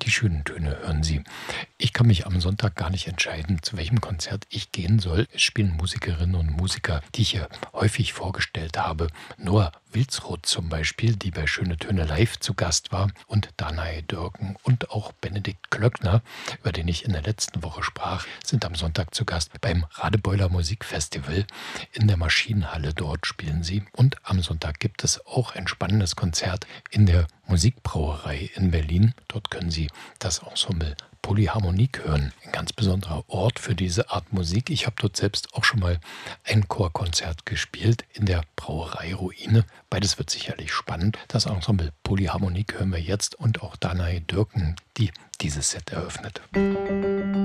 Die schönen Töne hören Sie. Ich kann mich am Sonntag gar nicht entscheiden, zu welchem Konzert ich gehen soll. Es spielen Musikerinnen und Musiker, die ich hier häufig vorgestellt habe. Noah Wilsroth zum Beispiel, die bei Schöne Töne live zu Gast war, und Danae Dürken und auch Benedikt Klöckner, über den ich in der letzten Woche sprach, sind am Sonntag zu Gast beim Radebeuler Musikfestival. In der Maschinenhalle dort spielen sie. Und am Sonntag gibt es auch ein spannendes Konzert in der Musikbrauerei in Berlin. Dort können Sie das Ensemble Polyharmonik hören. Ein ganz besonderer Ort für diese Art Musik. Ich habe dort selbst auch schon mal ein Chorkonzert gespielt in der Brauerei Ruine. Beides wird sicherlich spannend. Das Ensemble Polyharmonik hören wir jetzt und auch Danae Dürken, die dieses Set eröffnet.